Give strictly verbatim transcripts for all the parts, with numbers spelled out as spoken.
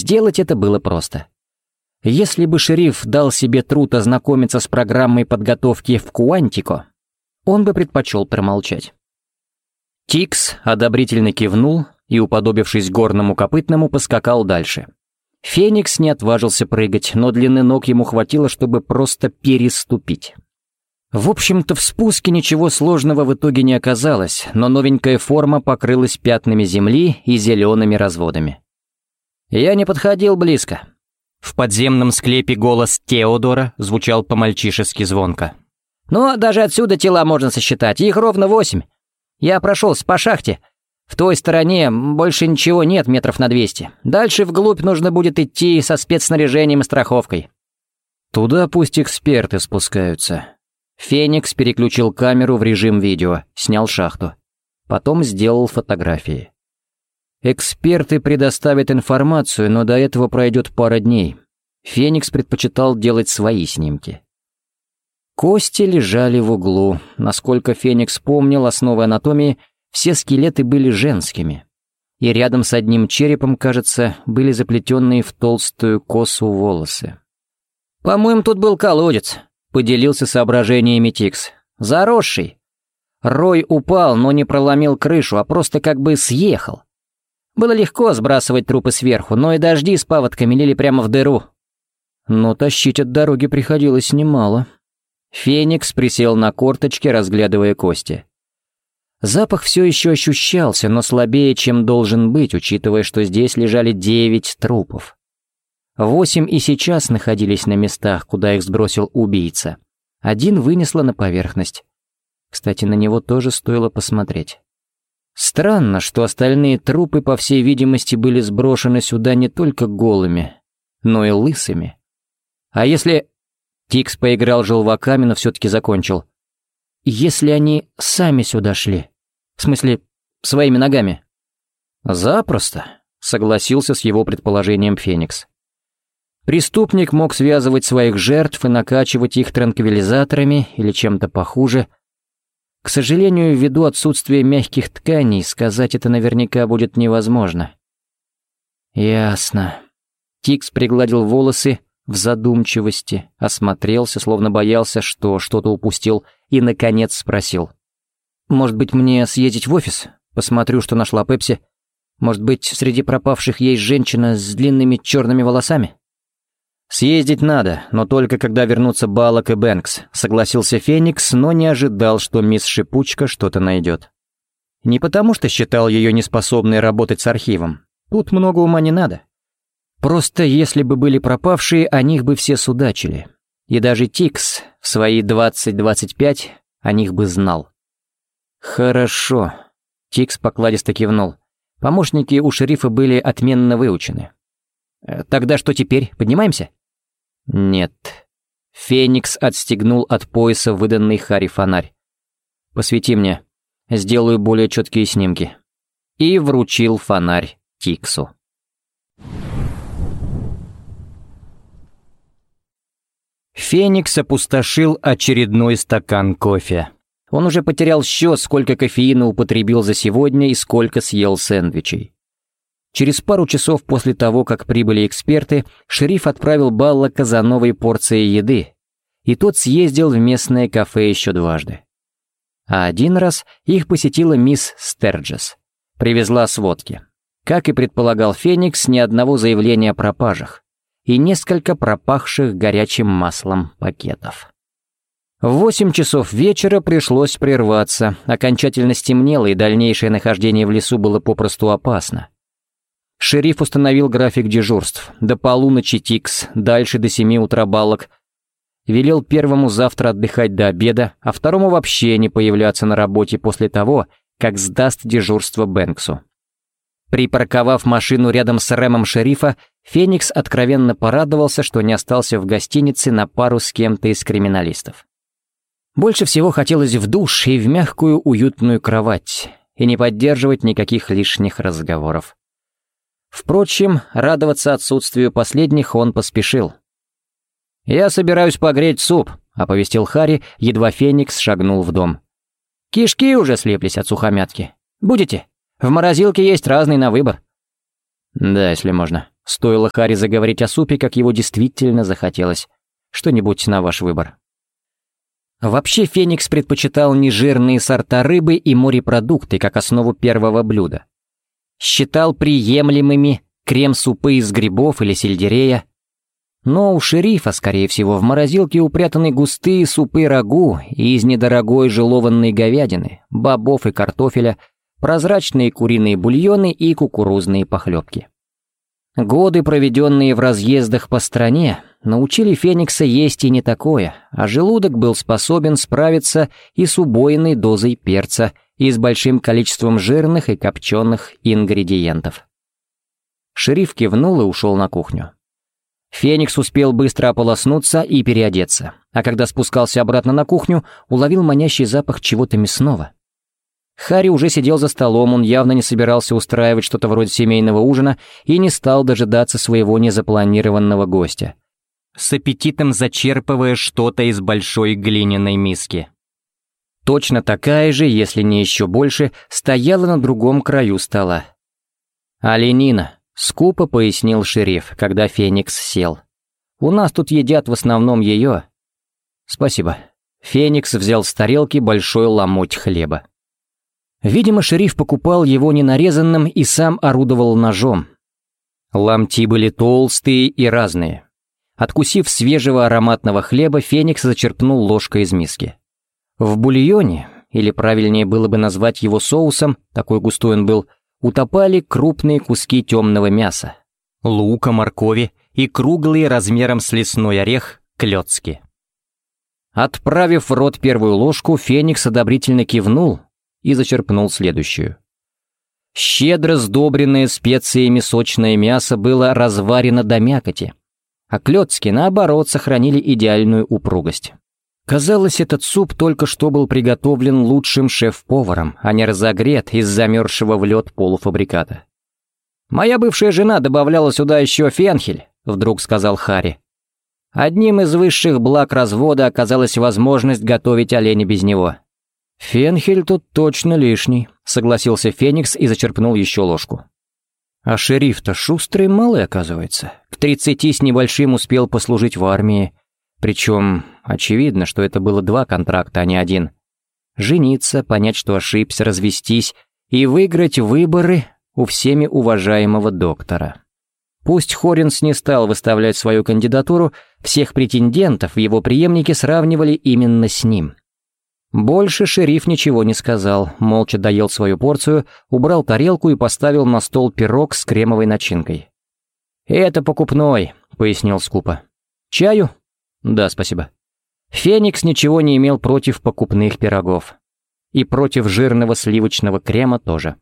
Сделать это было просто. Если бы шериф дал себе труд ознакомиться с программой подготовки в Куантико, он бы предпочел промолчать. Тикс одобрительно кивнул и, уподобившись горному копытному, поскакал дальше. Феникс не отважился прыгать, но длины ног ему хватило, чтобы просто переступить. В общем-то, в спуске ничего сложного в итоге не оказалось, но новенькая форма покрылась пятнами земли и зелеными разводами. Я не подходил близко. В подземном склепе голос Теодора звучал по-мальчишески звонко. «Но даже отсюда тела можно сосчитать, их ровно восемь. Я прошелся по шахте. В той стороне больше ничего нет метров на двести. Дальше вглубь нужно будет идти со спецснаряжением и страховкой». «Туда пусть эксперты спускаются». Феникс переключил камеру в режим видео, снял шахту. Потом сделал фотографии. Эксперты предоставят информацию, но до этого пройдет пара дней. Феникс предпочитал делать свои снимки. Кости лежали в углу. Насколько Феникс помнил основы анатомии, все скелеты были женскими. И рядом с одним черепом, кажется, были заплетенные в толстую косу волосы. «По-моему, тут был колодец», — поделился соображениями Тикс. «Заросший. Рой упал, но не проломил крышу, а просто как бы съехал. Было легко сбрасывать трупы сверху, но и дожди с паводками лили прямо в дыру. Но тащить от дороги приходилось немало». Феникс присел на корточки, разглядывая кости. Запах все еще ощущался, но слабее, чем должен быть, учитывая, что здесь лежали девять трупов. Восемь и сейчас находились на местах, куда их сбросил убийца. Один вынесло на поверхность. Кстати, на него тоже стоило посмотреть. Странно, что остальные трупы, по всей видимости, были сброшены сюда не только голыми, но и лысыми. А если... Тикс поиграл желваками, но все-таки закончил. Если они сами сюда шли? В смысле, своими ногами? Запросто, согласился с его предположением Феникс. Преступник мог связывать своих жертв и накачивать их транквилизаторами или чем-то похуже. К сожалению, ввиду отсутствия мягких тканей, сказать это наверняка будет невозможно. Ясно. Тикс пригладил волосы в задумчивости, осмотрелся, словно боялся, что что-то упустил, и, наконец, спросил. «Может быть, мне съездить в офис? Посмотрю, что нашла Пепси. Может быть, среди пропавших есть женщина с длинными черными волосами?» «Съездить надо, но только когда вернутся Баллок и Бэнкс», — согласился Феникс, но не ожидал, что мисс Шипучка что-то найдет. Не потому что считал ее неспособной работать с архивом. Тут много ума не надо. Просто если бы были пропавшие, о них бы все судачили. И даже Тикс в свои двадцать-двадцать пять о них бы знал. «Хорошо», — Тикс покладисто кивнул. Помощники у шерифа были отменно выучены. «Тогда что теперь? Поднимаемся?» «Нет». Феникс отстегнул от пояса выданный Харри фонарь. «Посвети мне. Сделаю более четкие снимки». И вручил фонарь Тиксу. Феникс опустошил очередной стакан кофе. Он уже потерял счет, сколько кофеина употребил за сегодня и сколько съел сэндвичей. Через пару часов после того, как прибыли эксперты, шериф отправил Баллока за новой порцией еды, и тот съездил в местное кафе еще дважды. А один раз их посетила мисс Стерджес. Привезла сводки. Как и предполагал Феникс, ни одного заявления о пропажах и несколько пропахших горячим маслом пакетов. В восемь часов вечера пришлось прерваться, окончательно стемнело, и дальнейшее нахождение в лесу было попросту опасно. Шериф установил график дежурств. До полуночи Тикс, дальше до семи утра Баллок. Велел первому завтра отдыхать до обеда, а второму вообще не появляться на работе после того, как сдаст дежурство Бэнксу. Припарковав машину рядом с Рэмом шерифа, Феникс откровенно порадовался, что не остался в гостинице на пару с кем-то из криминалистов. Больше всего хотелось в душ и в мягкую уютную кровать, и не поддерживать никаких лишних разговоров. Впрочем, радоваться отсутствию последних он поспешил. «Я собираюсь погреть суп», — оповестил Харри, едва Феникс шагнул в дом. «Кишки уже слеплись от сухомятки. Будете? В морозилке есть разный на выбор». «Да, если можно». Стоило Харри заговорить о супе, как его действительно захотелось. Что-нибудь на ваш выбор. Вообще Феникс предпочитал нежирные сорта рыбы и морепродукты как основу первого блюда. Считал приемлемыми крем-супы из грибов или сельдерея. Но у шерифа, скорее всего, в морозилке упрятаны густые супы рагу из недорогой желованной говядины, бобов и картофеля, прозрачные куриные бульоны и кукурузные похлебки. Годы, проведенные в разъездах по стране, научили Феникса есть и не такое, а желудок был способен справиться и с убойной дозой перца, и с большим количеством жирных и копченых ингредиентов. Шериф кивнул и ушел на кухню. Феникс успел быстро ополоснуться и переодеться, а когда спускался обратно на кухню, уловил манящий запах чего-то мясного. Харри уже сидел за столом, он явно не собирался устраивать что-то вроде семейного ужина и не стал дожидаться своего незапланированного гостя, с аппетитом зачерпывая что-то из большой глиняной миски. Точно такая же, если не еще больше, стояла на другом краю стола. «Оленина», — скупо пояснил шериф, когда Феникс сел. «У нас тут едят в основном ее». «Спасибо». Феникс взял с тарелки большой ломоть хлеба. Видимо, шериф покупал его ненарезанным и сам орудовал ножом. Ломти были толстые и разные. Откусив свежего ароматного хлеба, Феникс зачерпнул ложкой из миски. В бульоне, или правильнее было бы назвать его соусом, такой густой он был, утопали крупные куски темного мяса, лука, моркови и круглые размером с лесной орех клёцки. Отправив в рот первую ложку, Феникс одобрительно кивнул и зачерпнул следующую. Щедро сдобренное специями сочное мясо было разварено до мякоти, а клёцки, наоборот, сохранили идеальную упругость. Казалось, этот суп только что был приготовлен лучшим шеф-поваром, а не разогрет из замерзшего в лед полуфабриката. «Моя бывшая жена добавляла сюда еще фенхель», — вдруг сказал Харри. Одним из высших благ развода оказалась возможность готовить оленя без него. «Фенхель тут точно лишний», — согласился Феникс и зачерпнул еще ложку. «А шериф-то шустрый малый, оказывается. К тридцати с небольшим успел послужить в армии. Причем очевидно, что это было два контракта, а не один. Жениться, понять, что ошибся, развестись и выиграть выборы у всеми уважаемого доктора. Пусть Хоринс не стал выставлять свою кандидатуру, всех претендентов в его преемнике сравнивали именно с ним. Больше шериф ничего не сказал, молча доел свою порцию, убрал тарелку и поставил на стол пирог с кремовой начинкой. «Это покупной», — пояснил скупо. «Чаю?» «Да, спасибо». Феникс ничего не имел против покупных пирогов. И против жирного сливочного крема тоже.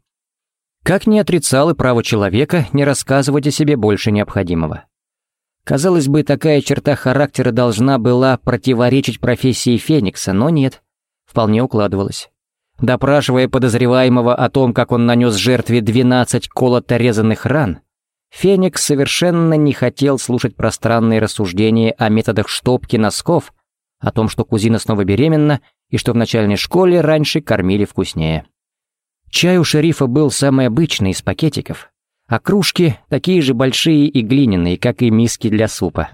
Как не отрицал и право человека не рассказывать о себе больше необходимого. Казалось бы, такая черта характера должна была противоречить профессии Феникса, но нет. Вполне укладывалось. Допрашивая подозреваемого о том, как он нанес жертве двенадцать колото-резанных ран, Феникс совершенно не хотел слушать пространные рассуждения о методах штопки носков, о том, что кузина снова беременна и что в начальной школе раньше кормили вкуснее. Чай у шерифа был самый обычный из пакетиков, а кружки такие же большие и глиняные, как и миски для супа.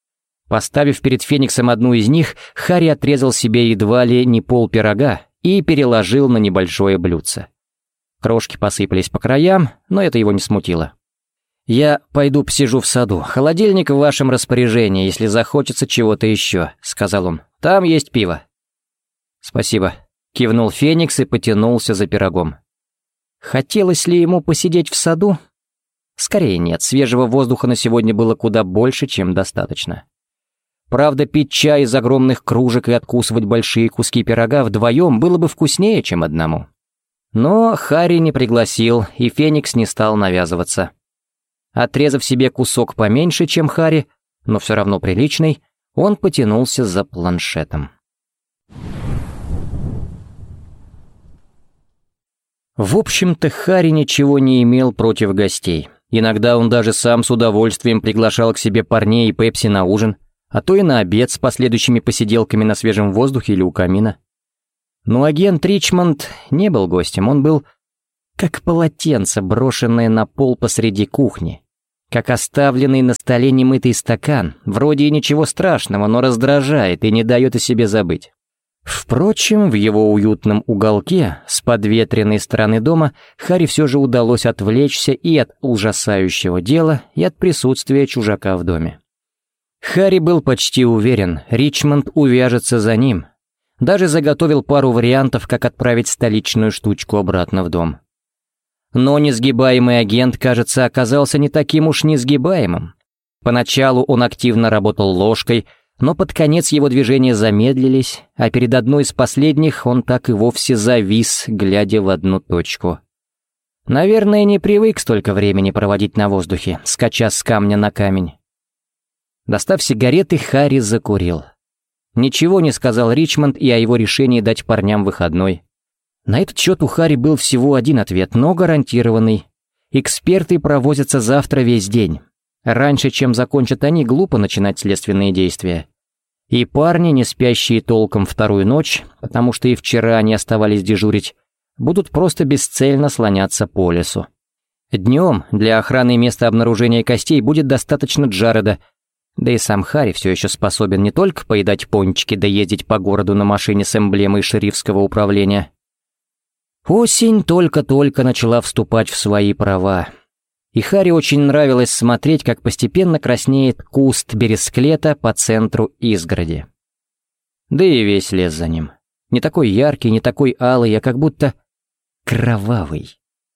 Поставив перед Фениксом одну из них, Харри отрезал себе едва ли не пол пирога и переложил на небольшое блюдце. Крошки посыпались по краям, но это его не смутило. «Я пойду посижу в саду. Холодильник в вашем распоряжении, если захочется чего-то еще», — сказал он. «Там есть пиво». «Спасибо», — кивнул Феникс и потянулся за пирогом. Хотелось ли ему посидеть в саду? Скорее нет, свежего воздуха на сегодня было куда больше, чем достаточно. Правда, пить чай из огромных кружек и откусывать большие куски пирога вдвоем было бы вкуснее, чем одному. Но Харри не пригласил, и Феникс не стал навязываться. Отрезав себе кусок поменьше, чем Харри, но все равно приличный, он потянулся за планшетом. В общем-то, Харри ничего не имел против гостей. Иногда он даже сам с удовольствием приглашал к себе парней и пепси на ужин, а то и на обед с последующими посиделками на свежем воздухе или у камина. Но агент Ричмонд не был гостем, он был как полотенце, брошенное на пол посреди кухни. как оставленный на столе немытый стакан, вроде и ничего страшного, но раздражает и не дает о себе забыть. Впрочем, в его уютном уголке с подветренной стороны дома Харри все же удалось отвлечься и от ужасающего дела, и от присутствия чужака в доме. Харри был почти уверен, Ричмонд увяжется за ним. Даже заготовил пару вариантов, как отправить столичную штучку обратно в дом. Но несгибаемый агент, кажется, оказался не таким уж несгибаемым. Поначалу он активно работал ложкой, но под конец его движения замедлились, а перед одной из последних он так и вовсе завис, глядя в одну точку. Наверное, не привык столько времени проводить на воздухе, скача с камня на камень. Достав сигареты, Харри закурил. Ничего не сказал Ричмонд и о его решении дать парням выходной. На этот счет у Харри был всего один ответ, но гарантированный. Эксперты провозятся завтра весь день. Раньше, чем закончат они, глупо начинать следственные действия. И парни, не спящие толком вторую ночь, потому что и вчера они оставались дежурить, будут просто бесцельно слоняться по лесу. Днем для охраны места обнаружения костей будет достаточно Джареда, да и сам Харри все еще способен не только поедать пончики да ездить по городу на машине с эмблемой шерифского управления. Осень только-только начала вступать в свои права. И Харри очень нравилось смотреть, как постепенно краснеет куст бересклета по центру изгороди. Да и весь лес за ним. Не такой яркий, не такой алый, а как будто кровавый.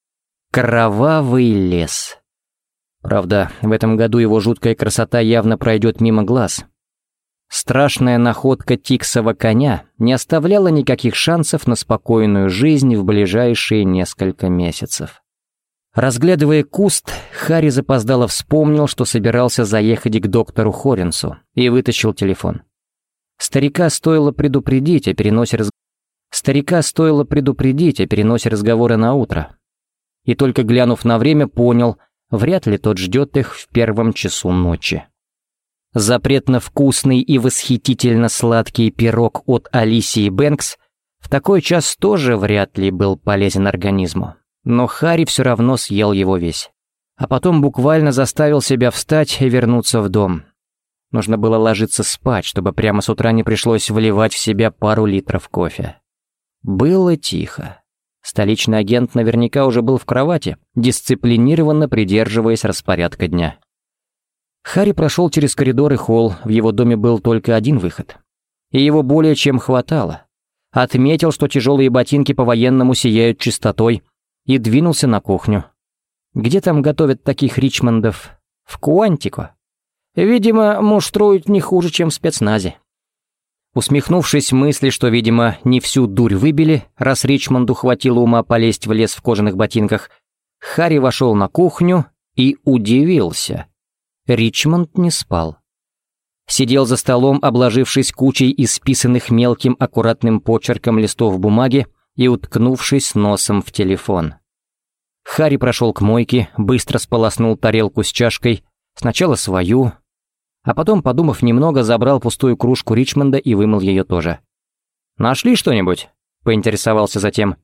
Кровавый лес. Правда, в этом году его жуткая красота явно пройдет мимо глаз. Страшная находка тиксова коня не оставляла никаких шансов на спокойную жизнь в ближайшие несколько месяцев. Разглядывая куст, Харри запоздало вспомнил, что собирался заехать к доктору Хоринсу, и вытащил телефон. Старика стоило предупредить о переносе раз... Старика стоило предупредить о переносе разговора на утро. И только глянув на время, понял, вряд ли тот ждет их в первом часу ночи. Запретно вкусный и восхитительно сладкий пирог от Алисии Бэнкс в такой час тоже вряд ли был полезен организму. Но Харри все равно съел его весь. А потом буквально заставил себя встать и вернуться в дом. Нужно было ложиться спать, чтобы прямо с утра не пришлось вливать в себя пару литров кофе. Было тихо. Столичный агент наверняка уже был в кровати, дисциплинированно придерживаясь распорядка дня. Харри прошел через коридор и холл, в его доме был только один выход. И его более чем хватало. Отметил, что тяжелые ботинки по-военному сияют чистотой, и двинулся на кухню. Где там готовят таких Ричмондов? В Куантико. Видимо, муштруют не хуже, чем в спецназе. Усмехнувшись мысли, что, видимо, не всю дурь выбили, раз Ричмонду хватило ума полезть в лес в кожаных ботинках, Харри вошел на кухню и удивился. Ричмонд не спал. Сидел за столом, обложившись кучей исписанных мелким аккуратным почерком листов бумаги и уткнувшись носом в телефон. Харри прошел к мойке, быстро сполоснул тарелку с чашкой, сначала свою, а потом, подумав немного, забрал пустую кружку Ричмонда и вымыл ее тоже. «Нашли что-нибудь?» — поинтересовался затем.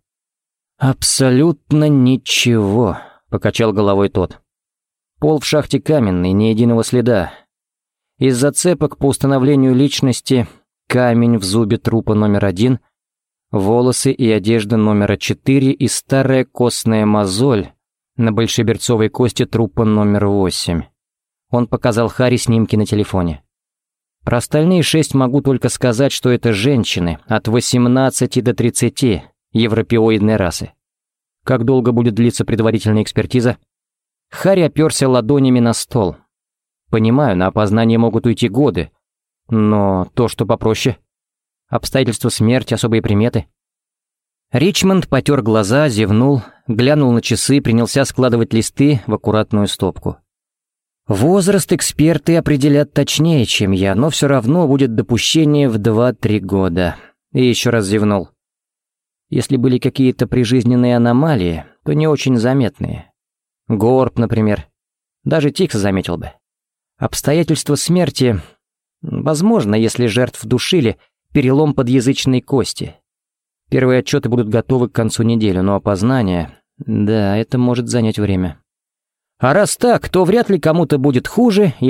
«Абсолютно ничего», — покачал головой тот. «Пол в шахте каменный, ни единого следа. Из зацепок по установлению личности камень в зубе трупа номер один, волосы и одежда номера четыре и старая костная мозоль на большеберцовой кости трупа номер восемь. Он показал Харри снимки на телефоне. Про остальные шесть могу только сказать, что это женщины от восемнадцати до тридцати европеоидной расы. Как долго будет длиться предварительная экспертиза? Харри оперся ладонями на стол. Понимаю, на опознание могут уйти годы, но то, что попроще. Обстоятельства смерти, особые приметы. Ричмонд потер глаза, зевнул, глянул на часы, принялся складывать листы в аккуратную стопку. Возраст эксперты определят точнее, чем я, но все равно будет допущение в два-три года. И еще раз зевнул. Если были какие-то прижизненные аномалии, то не очень заметные. Горб, например. Даже Тикс заметил бы. Обстоятельства смерти... Возможно, если жертв душили, перелом подъязычной кости. Первые отчеты будут готовы к концу недели, но опознание... Да, это может занять время. А раз так, то вряд ли кому-то будет хуже,